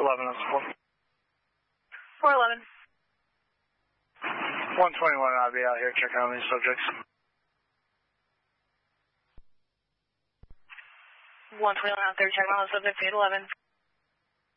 11 on support. 411. 121, I'll be out here checking on these subjects. 121 out there checking on the subject, 811.